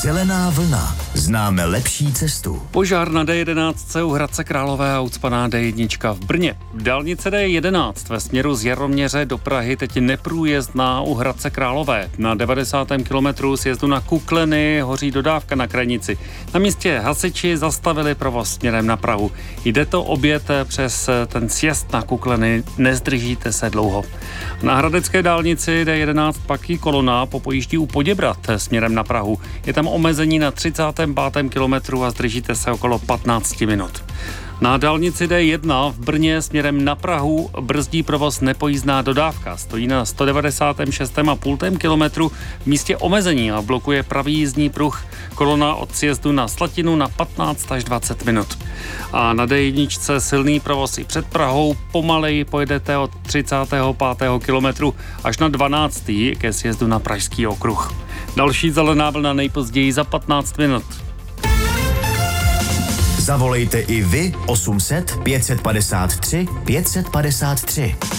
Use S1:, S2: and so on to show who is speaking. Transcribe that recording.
S1: Zelená vlna. Známe lepší cestu.
S2: Požár na D11 u Hradce Králové a ucpaná D1 v Brně. Dálnice D11 ve směru z Jaroměře do Prahy teď neprůjezdná u Hradce Králové. Na 90. kilometru sjezdu na Kukleny hoří dodávka na krajnici. Na místě hasiči zastavili provoz směrem na Prahu. Jde to obět přes ten sjezd na Kukleny, nezdržíte se dlouho. Na hradecké dálnici D11 pak i kolona popojíždí u Poděbrad směrem na Prahu. Je tam omezení na 35. kilometru a zdržíte se okolo 15 minut. Na dálnici D1 v Brně směrem na Prahu brzdí provoz nepojízdná dodávka. Stojí na 196,5 kilometru v místě omezení a blokuje pravý jízdní pruh. Kolona od sjezdu na Slatinu na 15 až 20 minut. A na D1 silný provoz i před Prahou, pomaleji pojedete od 35. kilometru až na 12. ke sjezdu na Pražský okruh. Další zelená vlna nejpozději za 15 minut.
S1: Zavolejte i vy 800 553 553.